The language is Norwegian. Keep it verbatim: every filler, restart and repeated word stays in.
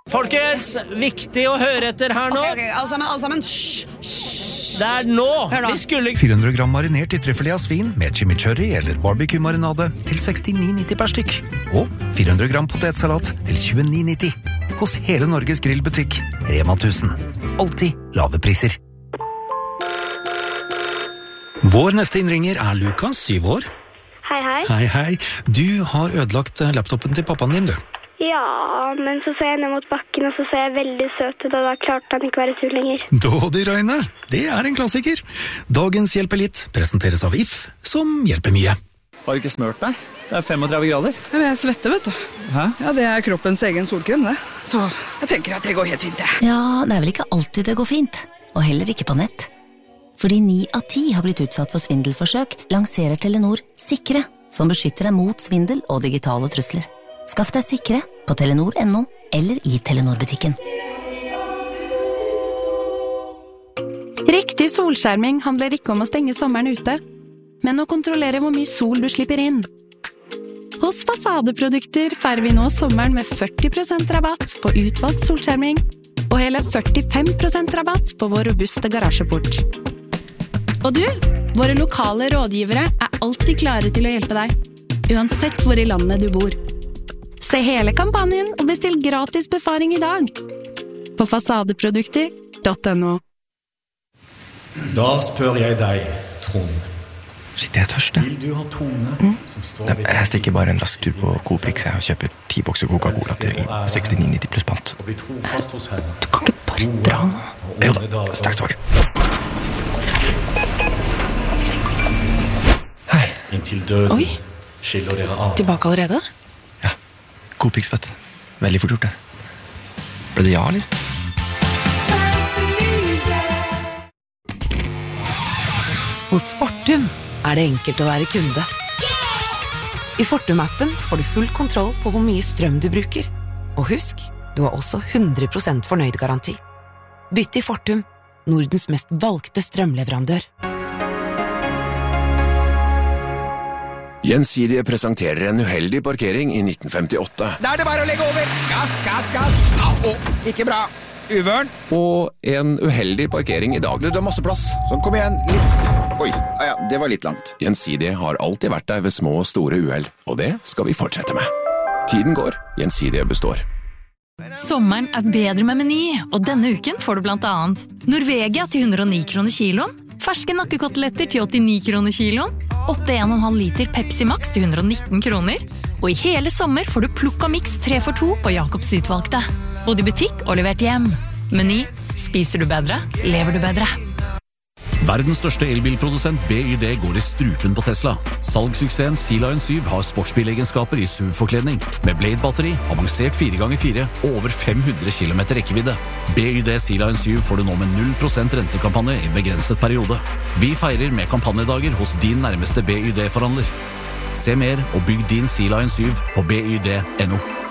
Folkens, viktig å høre etter her nå. Ok, ok, alle sammen, alle sammen. Shh, Det er nå. Hør nå. Vi skulle... fire hundre gram marinert i trøffelé av svin med chimichurri eller barbecue-marinade til sekstini nitti per stykk. Og fire hundre gram potetsalat til tjueni nitti. Hos hele Norges grillbutikk, Rema tusen. Alltid lave priser. Vår neste innringer er Lukas, syv år. Hei, hei. Hei, hei. Du har ødelagt laptopen til pappaen din, du. Ja, men så ser jeg ned mot bakken, og så ser jeg veldig søt ut, og da klarte han ikke være sur lenger. Dådig, Røyne. Det er en klassiker. Dagens Hjelper litt presenteres av If, som hjelper mye. Har du ikke smørt deg? Det er femogtredve grader. Ja, men jeg svetter, vet du. Hæ? Ja, det er kroppens egen solkrem, det. Så jeg tenker at det går helt fint, det. Ja, det er vel ikke alltid det går fint. Og heller ikke på nett. Fordi ni av ti har blitt utsatt for svindelforsøk, lanserer Telenor Sikre, som beskytter deg mot svindel og digitale trusler. Skaff deg Sikre på telenor punktum no eller i Telenor-butikken. Riktig solskjerming handler ikke om å stenge sommeren ute, men å kontrollere hvor mye sol du slipper inn. Hos Fasadeprodukter feirer vi nå sommeren med førti prosent rabatt på utvalgt solskjerming, og hele førtifem prosent rabatt på vår robuste garasjeport. Og du, våre lokale rådgivere er alltid klare til å hjelpe deg, uansett hvor i landet du bor. Se hele kampanjen og bestill gratis befaring i dag på fasadeprodukter punktum no. Da spør jeg deg, Trond. Shit, jeg er tørst, Vil du ha tone mm. som står ved... Jeg stikker bare en rask tur på Coop-Rix og kjøper ti bokser Coca-Cola til sekstini nitti pluss pant. Og bli trofast hos Herren. Du kan ikke bare dra nå. Jo da, straks tilbake. Hei. Inntil døden Oi. skiller dere av. Tilbake allerede? Ja, Coop-Rix, vet du. Veldig fort gjort det. Ble det ja, eller? Hos Fortum er det enkelt å være kunde. I Fortum-appen får du full kontroll på hvor mye strøm du bruker. Og husk, du har også hundre prosent fornøyd-garanti. Bytt til Fortum, Nordens mest valgte strømleverandør. Gjensidige presenterer en uheldig parkering i nitten femtiåtte. Da er det bare å legge over. Gass, gass, gass. Au, ikke bra. Uvørn. Og en uheldig parkering i dag. Du, du har masse plass. Sånn, kom igjen. Litt. Oi, ja, det var litt langt. Gjensidige har alltid vært der ved små og store uheld, og det skal vi fortsette med. Tiden går, Gjensidige består. Sommeren er bedre med Meny, og denne uken får du blant annet Norvegia til hundre og ni kroner kiloen, ferske nakkekoteletter til åttini kroner kiloen, åtte komma en halv liter Pepsi Max til hundre og nitten kroner, og i hele sommer får du Plukk og Mix tre for to på Jacobs utvalgte. Både i butikk og levert hjem. Meny. Spiser du bedre, lever du bedre. Verdens største elbilprodusent B Y D går i strupen på Tesla. Salgssuksessen Sea Lion syv har sportsbilegenskaper i S U V-forkledning, med Blade-batteri, avansert fire ganger fire og over fem hundre kilometer rekkevidde. B Y D Sea Lion syv får du nå med null prosent rentekampanje i begrenset periode. Vi feirer med kampanjedager hos din nærmeste B Y D-forhandler. Se mer og bygg din Sea Lion syv på B Y D punktum no.